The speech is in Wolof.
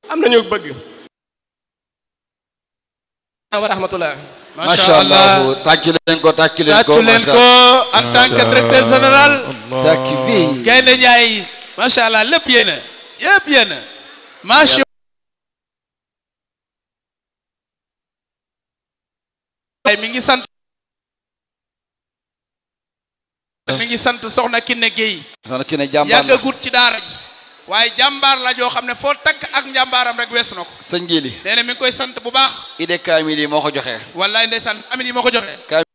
am nañu bëgg wa rahmatullah masha Allah tàccu leen ko en tant que directeur général takbir Gaynde Njaay masha Allah lépp yéena yépp yéena masha Allah mi ngi sant soxna Kiné Guèye soxna Kiné jàmbaar yàggagut ci daara ji waaye jàmbaar la joo xam ne foo takk ak njàmbaaram rek weesu na ko sëñ Jili nee na mi ngi koy sant bu baax ide kaamil yi moo ko joxe wallaay ndeysaan amin yi moo ko joxe